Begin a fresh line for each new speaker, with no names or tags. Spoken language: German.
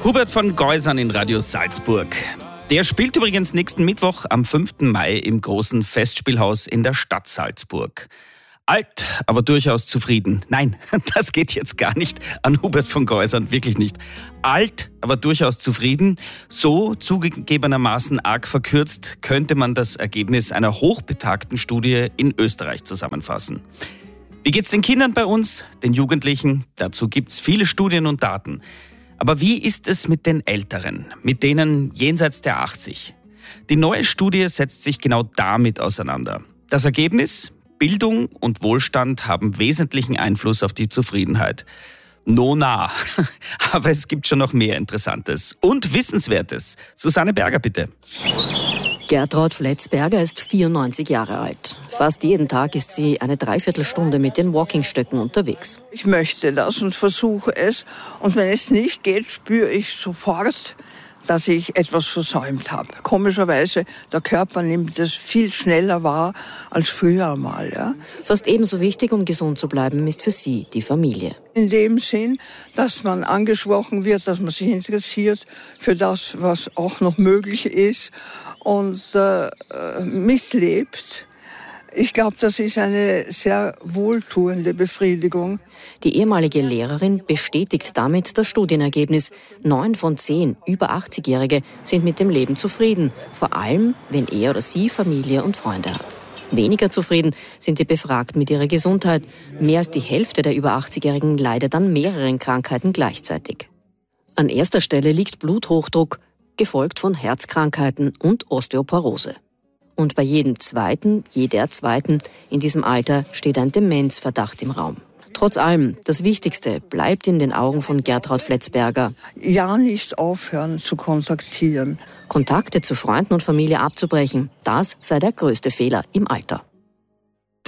Hubert von Geusern in Radio Salzburg. Der spielt übrigens nächsten Mittwoch am 5. Mai im großen Festspielhaus in der Stadt Salzburg. Alt, aber durchaus zufrieden. Nein, das geht jetzt gar nicht an Hubert von Geusern, wirklich nicht. Alt, aber durchaus zufrieden. So zugegebenermaßen arg verkürzt könnte man das Ergebnis einer hochbetagten Studie in Österreich zusammenfassen. Wie geht's den Kindern bei uns, den Jugendlichen? Dazu gibt's viele Studien und Daten. Aber wie ist es mit den Älteren, mit denen jenseits der 80? Die neue Studie setzt sich genau damit auseinander. Das Ergebnis? Bildung und Wohlstand haben wesentlichen Einfluss auf die Zufriedenheit. Nona. Aber es gibt schon noch mehr Interessantes und Wissenswertes. Susanne Berger, bitte.
Gertraud Fletzberger ist 94 Jahre alt. Fast jeden Tag ist sie eine Dreiviertelstunde mit den Walkingstöcken unterwegs.
Ich möchte das und versuche es. Und wenn es nicht geht, spüre ich sofort, dass ich etwas versäumt habe. Komischerweise, der Körper nimmt es viel schneller wahr als früher mal. Ja.
Fast ebenso wichtig, um gesund zu bleiben, ist für sie die Familie.
In dem Sinn, dass man angesprochen wird, dass man sich interessiert für das, was auch noch möglich ist und mitlebt. Ich glaube, das ist eine sehr wohltuende Befriedigung.
Die ehemalige Lehrerin bestätigt damit das Studienergebnis. 9 von 10 über 80-Jährige sind mit dem Leben zufrieden. Vor allem, wenn er oder sie Familie und Freunde hat. Weniger zufrieden sind die Befragten mit ihrer Gesundheit. Mehr als die Hälfte der über 80-Jährigen leidet an mehreren Krankheiten gleichzeitig. An erster Stelle liegt Bluthochdruck, gefolgt von Herzkrankheiten und Osteoporose. Und bei jeder Zweiten in diesem Alter steht ein Demenzverdacht im Raum. Trotz allem, das Wichtigste bleibt in den Augen von Gertraud Fletzberger.
Ja, nicht aufhören zu kontaktieren.
Kontakte zu Freunden und Familie abzubrechen, das sei der größte Fehler im Alter.